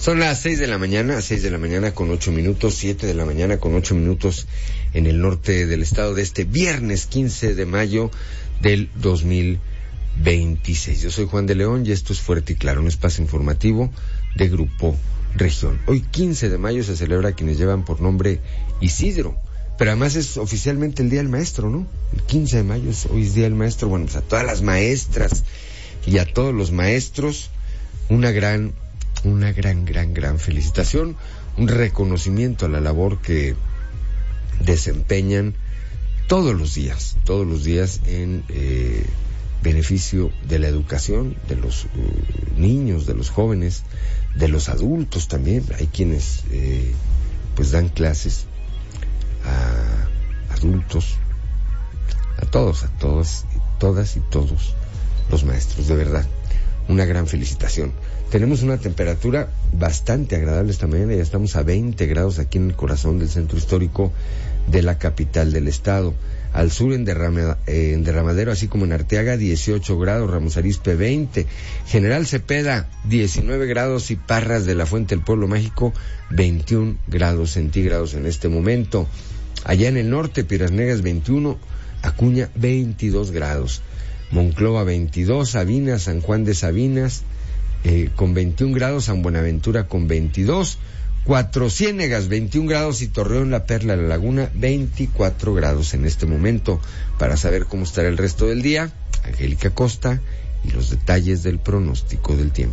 Son las 6 de la mañana con 8 minutos, 7 de la mañana con 8 minutos en el norte del estado de este viernes 15 de mayo del 2026. Yo soy Juan de León y esto es Fuerte y Claro, un espacio informativo de Grupo Región. Hoy 15 de mayo se celebra a quienes llevan por nombre Isidro, pero además es oficialmente el Día del Maestro, ¿no? El 15 de mayo hoy es Día del Maestro. Bueno, pues a todas las maestras y a todos los maestros, una gran felicitación, un reconocimiento a la labor que desempeñan todos los días en beneficio de la educación de los niños, de los jóvenes, de los adultos también. Hay quienes pues dan clases a adultos, a todas y todos los maestros, de verdad, una gran felicitación. Tenemos una temperatura bastante agradable esta mañana, ya estamos a 20 grados aquí en el corazón del centro histórico de la capital del estado. Al sur en Derramadero, así como en Arteaga, 18 grados, Ramos Arizpe 20, General Cepeda 19 grados y Parras de la Fuente del Pueblo Mágico 21 grados centígrados en este momento. Allá en el norte, Piedras Negras 21, Acuña 22 grados, Monclova 22, Sabinas, San Juan de Sabinas con 21 grados, San Buenaventura con 22, Cuatro Ciénegas 21 grados y Torreón, La Perla, La Laguna 24 grados en este momento. Para saber cómo estará el resto del día, Angélica Costa y los detalles del pronóstico del tiempo.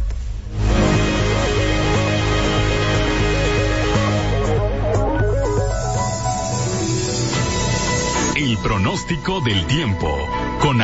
El pronóstico del tiempo con